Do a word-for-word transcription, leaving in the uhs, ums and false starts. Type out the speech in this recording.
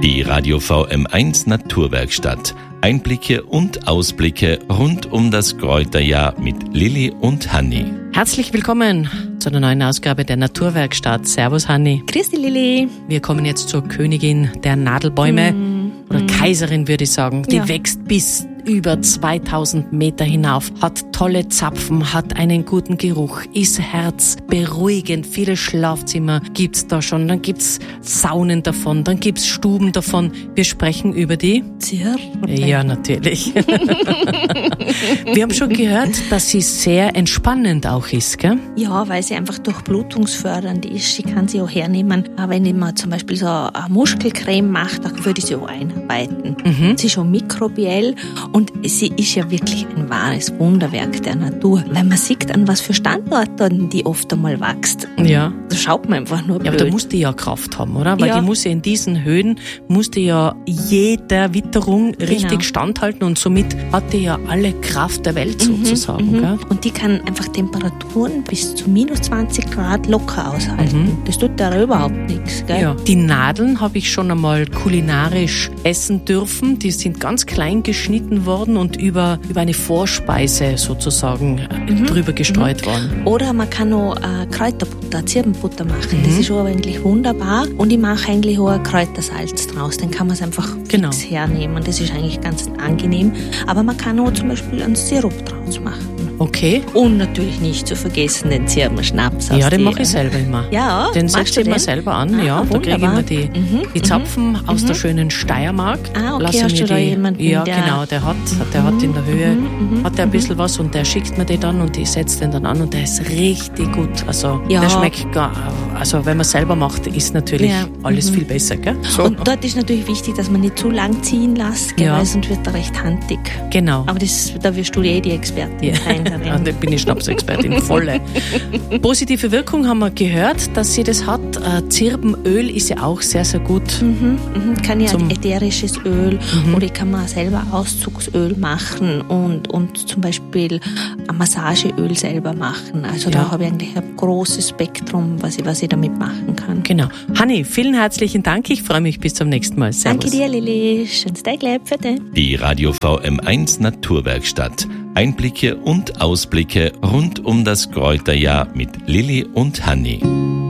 Die Radio V M eins Naturwerkstatt. Einblicke und Ausblicke rund um das Kräuterjahr mit Lilly und Hanni. Herzlich willkommen zu einer neuen Ausgabe der Naturwerkstatt. Servus Hanni. Grüß dich Lilly. Wir kommen jetzt zur Königin der Nadelbäume mm, oder mm. Kaiserin, würde ich sagen. Die ja. wächst bis über zweitausend Meter hinauf, hat tolle Zapfen, hat einen guten Geruch, ist herzberuhigend. Viele Schlafzimmer gibt's da schon, dann gibt's Saunen davon, dann gibt's Stuben davon. Wir sprechen über die Zirben. Ja, natürlich. Wir haben schon gehört, dass sie sehr entspannend auch ist, gell? Ja, weil sie einfach durchblutungsfördernd ist. Sie kann sie auch hernehmen. Aber wenn ich mal zum Beispiel so eine Muskelcreme mache, dann würde ich sie auch einarbeiten. Mhm. Sie ist schon mikrobiell. Und sie ist ja wirklich ein wahres Wunderwerk der Natur. Weil man sieht, an was für Standorten die oft einmal wächst. Ja. Da schaut man einfach nur blöd. Ja, aber da muss die ja Kraft haben, oder? Weil ja. die muss ja in diesen Höhen, muss die ja jeder Witterung genau. richtig standhalten und somit hat die ja alle Kraft der Welt sozusagen. Mhm, gell? Und die kann einfach Temperaturen bis zu minus zwanzig Grad locker aushalten. Mhm. Das tut da überhaupt nichts. Gell? Ja. Die Nadeln habe ich schon einmal kulinarisch essen dürfen. Die sind ganz klein geschnitten worden und über, über eine Vorspeise sozusagen mhm. drüber gestreut mhm. worden. Oder man kann auch äh, Kräuterbutter, Zirbenbutter machen. Mhm. Das ist auch eigentlich wunderbar. Und ich mache eigentlich auch ein Kräutersalz draus. Dann kann man es einfach genau. fix hernehmen. Das ist eigentlich ganz angenehm. Aber man kann auch zum Beispiel einen Sirup draus machen. Okay. Und natürlich nicht zu vergessen den Zirbenschnaps. Ja, den mache ich selber immer. Ja, den setze ich mir selber an. Ah, ja, da kriege ich immer die, mhm. die Zapfen mhm. aus der schönen Steiermark. Ah, okay, Lasse hast mir du da die, jemanden? Ja, der genau, der hat, der hat in der Höhe mhm. hat der ein bisschen was und der schickt mir den dann und ich setze den dann an und der ist richtig gut. Also ja. der schmeckt gar, also wenn man selber macht, ist natürlich ja. alles mhm. viel besser, gell? So. Und dort ist natürlich wichtig, dass man nicht zu lang ziehen lässt, gell, ja. weil sonst wird er recht handig. Genau. Aber das, da wirst du eh die Expertin ja. sein. Ja, da bin ich Schnapsexpertin, volle. Positive Wirkung haben wir gehört, dass sie das hat. Äh, Zirbenöl ist ja auch sehr, sehr gut. Mhm, mhm. Kann ja Zum ätherisches Öl mhm. oder ich kann mal selber Auszugsöl machen und, und zum Beispiel ein Massageöl selber machen. Also ja. da habe ich eigentlich ein großes Spektrum, was ich, was ich damit machen kann. Genau. Hanni, vielen herzlichen Dank. Ich freue mich bis zum nächsten Mal. Servus. Danke dir, Lilly. Schönes Tag, für dich. Die Radio V M eins Naturwerkstatt. Einblicke und Ausblicke rund um das Kräuterjahr mit Lilly und Hanni.